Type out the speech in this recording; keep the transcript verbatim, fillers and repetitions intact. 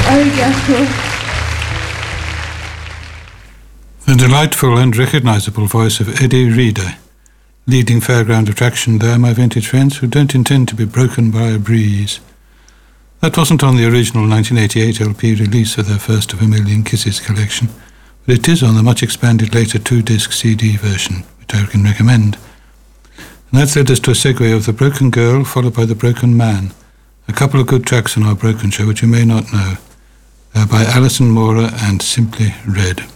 Arigato. The delightful and recognisable voice of Eddie Reader, leading fairground attraction there, my vintage friends, who don't intend to be broken by a breeze. That wasn't on the original nineteen eighty-eight L P release of their First of a Million Kisses collection, but it is on the much expanded later two-disc C D version, which I can recommend. And that led us to a segue of The Broken Girl, followed by The Broken Man, a couple of good tracks on our Broken show which you may not know. They're by Alison Mora and Simply Red.